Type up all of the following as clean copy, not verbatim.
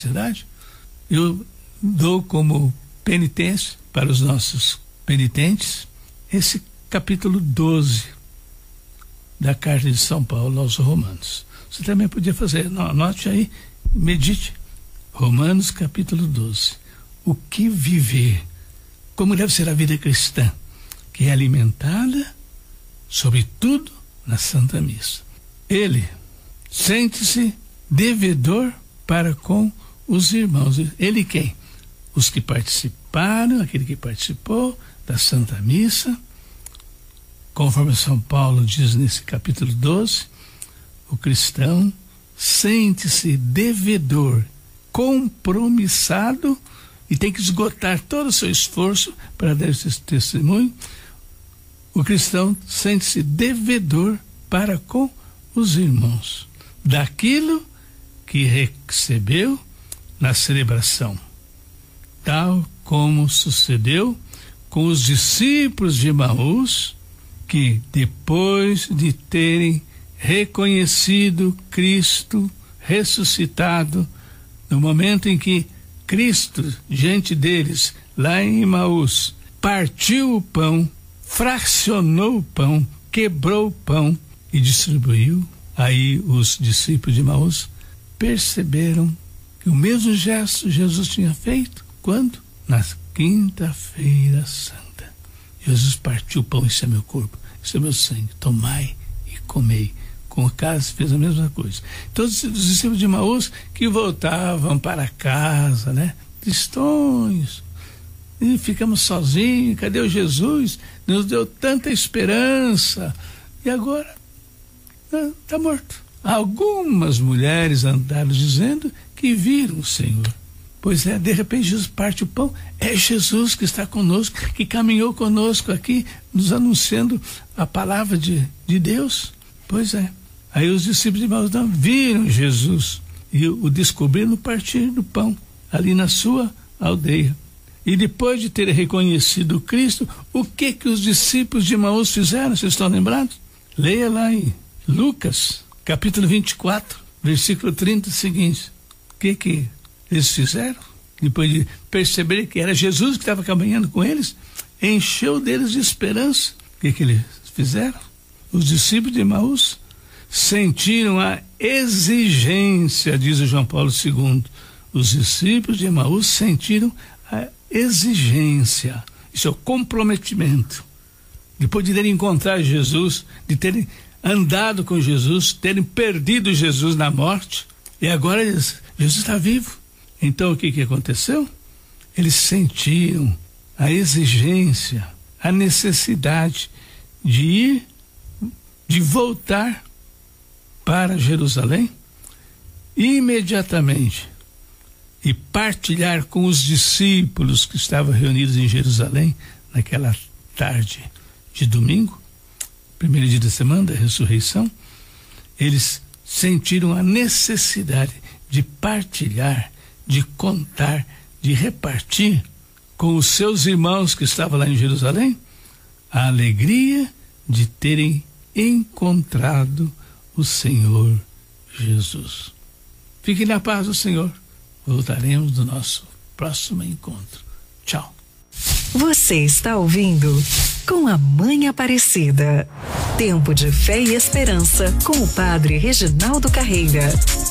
sociedade. Eu dou como penitência para os nossos penitentes esse capítulo 12 da carta de São Paulo aos Romanos. Você também podia fazer, anote aí, medite. Romanos capítulo 12. O que viver? Como deve ser a vida cristã? Que é alimentada, sobretudo, na Santa Missa. Ele sente-se devedor para com os irmãos. Ele quem? Os que participaram, aquele que participou da Santa Missa, conforme São Paulo diz nesse capítulo 12, o cristão sente-se devedor, compromissado, e tem que esgotar todo o seu esforço para dar esse testemunho. O cristão sente-se devedor para com os irmãos, daquilo que recebeu na celebração, tal como sucedeu com os discípulos de Emaús, que depois de terem reconhecido Cristo ressuscitado, no momento em que Cristo, diante deles, lá em Emaús, partiu o pão, fracionou o pão, quebrou o pão e distribuiu, aí os discípulos de Emaús perceberam que o mesmo gesto Jesus tinha feito. Quando? Na quinta-feira santa. Jesus partiu o pão, isso é meu corpo, isso é meu sangue, tomai e comei. Com a casa fez a mesma coisa. Todos os discípulos de Emaús que voltavam para casa, né? Tristonhos. E ficamos sozinhos, cadê o Jesus? Nos deu tanta esperança. E agora está morto. Algumas mulheres andaram dizendo que viram o Senhor. Pois é, de repente Jesus parte o pão, é Jesus que está conosco, que caminhou conosco aqui, nos anunciando a palavra de Deus. Pois é. Aí os discípulos de Emaús viram Jesus e o descobriram no partir do pão, ali na sua aldeia. E depois de ter reconhecido Cristo, o que os discípulos de Emaús fizeram? Vocês estão lembrados? Leia lá em Lucas, capítulo 24, versículo 30 seguinte. O que eles fizeram? Depois de perceberem que era Jesus que estava caminhando com eles, encheu deles de esperança. O que eles fizeram? Os discípulos de Emaús sentiram a exigência, diz o João Paulo II. Os discípulos de Emaús sentiram a exigência, isso é o comprometimento. Depois de terem encontrado Jesus, de terem andado com Jesus, terem perdido Jesus na morte, e agora Jesus está vivo. Então o que aconteceu? Eles sentiram a exigência, a necessidade de voltar para Jerusalém imediatamente e partilhar com os discípulos que estavam reunidos em Jerusalém naquela tarde de domingo, primeiro dia da semana da ressurreição. Eles sentiram a necessidade de partilhar, de contar, de repartir com os seus irmãos que estavam lá em Jerusalém a alegria de terem encontrado o Senhor Jesus. Fiquem na paz do Senhor. Voltaremos no nosso próximo encontro. Tchau. Você está ouvindo Com a Mãe Aparecida. Tempo de fé e esperança com o Padre Reginaldo Carreira.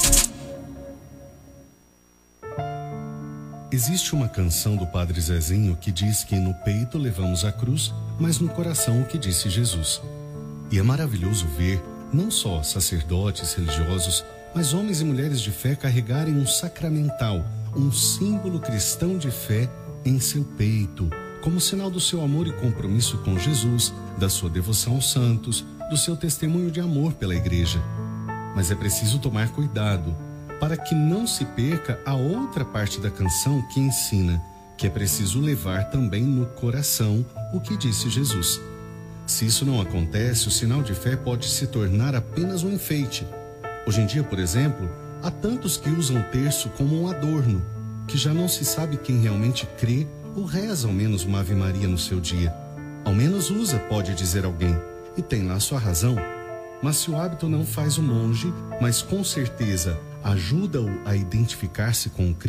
Existe uma canção do Padre Zezinho que diz que no peito levamos a cruz, mas no coração o que disse Jesus. E é maravilhoso ver não só sacerdotes religiosos, mas homens e mulheres de fé carregarem um sacramental, um símbolo cristão de fé em seu peito, como sinal do seu amor e compromisso com Jesus, da sua devoção aos santos, do seu testemunho de amor pela Igreja. Mas é preciso tomar cuidado para que não se perca a outra parte da canção que ensina que é preciso levar também no coração o que disse Jesus. Se isso não acontece, o sinal de fé pode se tornar apenas um enfeite. Hoje em dia, por exemplo, há tantos que usam o terço como um adorno, que já não se sabe quem realmente crê ou reza ao menos uma Ave Maria no seu dia. Ao menos usa, pode dizer alguém, e tem lá sua razão. Mas se o hábito não faz o monge, mas com certeza ajuda-o a identificar-se com o